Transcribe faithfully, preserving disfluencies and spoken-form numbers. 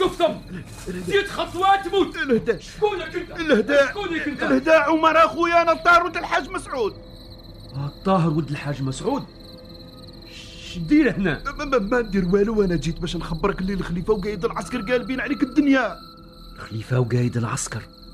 شفتم زيد خطوات تموت. الهداء. شكونك انت؟ الهداء. شكونك انت؟ الهداء عمر اخويا، انا الطاهر ولد الحاج مسعود. الطاهر ولد الحاج مسعود؟ شدير هنا؟ ما, ما ندير والو، انا جيت باش نخبرك اللي الخليفه وقايد العسكر قالبين عليك الدنيا. الخليفه وقايد العسكر